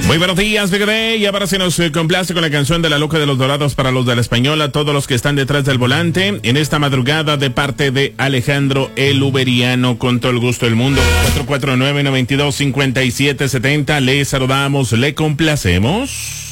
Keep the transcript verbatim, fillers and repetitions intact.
Muy buenos días, Big Day. Y ahora se nos eh, complace con la canción de La Loca de los Dorados para los de la Española, todos los que están detrás del volante, en esta madrugada de parte de Alejandro el Uberiano, con todo el gusto del mundo. cuatro cuatro nueve, nueve dos, cinco siete siete cero. Le saludamos, le complacemos.